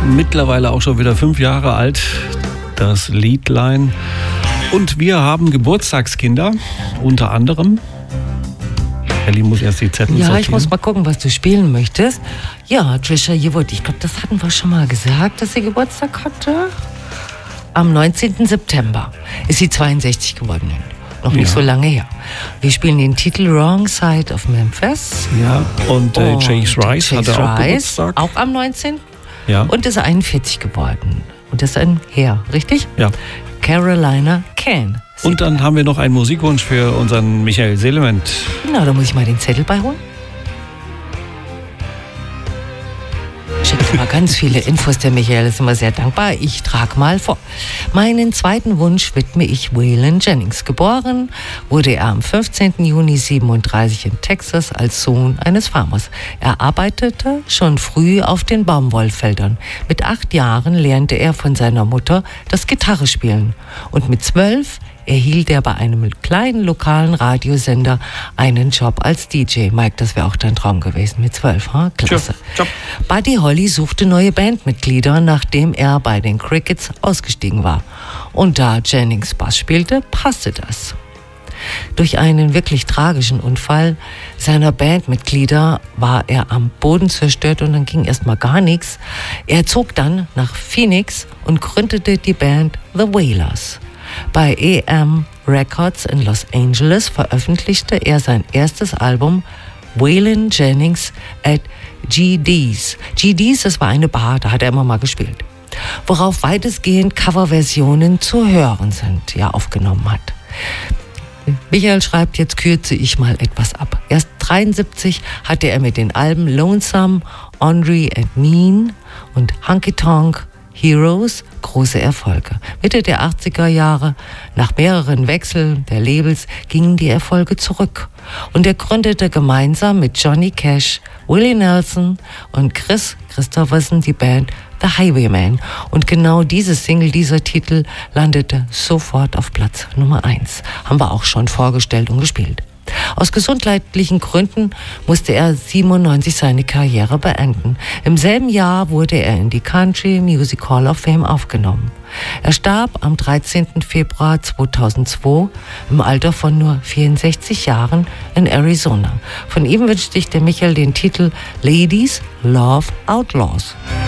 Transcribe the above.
Mittlerweile auch schon wieder 5 Jahre alt, das Liedlein. Und wir haben Geburtstagskinder, unter anderem. Elli muss erst die Zettel sortieren. Ja, ich muss mal gucken, was du spielen möchtest. Ja, Trisha Yearwood, ich glaube, das hatten wir schon mal gesagt, dass sie Geburtstag hatte. Am 19. September ist sie 62 geworden. Noch nicht so lange her. Wir spielen den Titel Wrong Side of Memphis. Ja, und Chase Rice hatte auch Geburtstag. Auch am 19. Ja. Und ist 41 geworden. Und das ist ein Herr, richtig? Ja. Carolina Can. Und dann haben wir noch einen Musikwunsch für unseren Michael Seelement. Genau, da muss ich mal den Zettel beiholen. Schickt mal ganz viele Infos, der Michael ist immer sehr dankbar. Ich trage mal vor. Meinen zweiten Wunsch widme ich Waylon Jennings. Geboren wurde er am 15. Juni 1937 in Texas als Sohn eines Farmers. Er arbeitete schon früh auf den Baumwollfeldern. Mit 8 Jahren lernte er von seiner Mutter das Gitarrespielen. Und mit 12 erhielt er bei einem kleinen lokalen Radiosender einen Job als DJ. Mike, das wäre auch dein Traum gewesen mit 12, ha? Klasse. Ja. Buddy Holly suchte neue Bandmitglieder, nachdem er bei den Crickets ausgestiegen war. Und da Jennings Bass spielte, passte das. Durch einen wirklich tragischen Unfall seiner Bandmitglieder war er am Boden zerstört und dann ging erstmal gar nichts. Er zog dann nach Phoenix und gründete die Band The Wailers. Bei EM Records in Los Angeles veröffentlichte er sein erstes Album Waylon Jennings at GD's. GD's, das war eine Bar, da hat er immer mal gespielt. Worauf weitestgehend Coverversionen zu hören sind, ja, aufgenommen hat. Michael schreibt, jetzt kürze ich mal etwas ab. Erst 1973 hatte er mit den Alben Lonesome, Ornery and Mean und Honky Tonk Heroes große Erfolge. Mitte der 80er Jahre, nach mehreren Wechseln der Labels, gingen die Erfolge zurück. Und er gründete gemeinsam mit Johnny Cash, Willie Nelson und Chris Christopherson die Band The Highwaymen. Und genau diese Single, dieser Titel, landete sofort auf Platz Nummer 1. Haben wir auch schon vorgestellt und gespielt. Aus gesundheitlichen Gründen musste er 1997 seine Karriere beenden. Im selben Jahr wurde er in die Country Music Hall of Fame aufgenommen. Er starb am 13. Februar 2002 im Alter von nur 64 Jahren in Arizona. Von ihm wünscht sich der Michael den Titel Ladies Love Outlaws.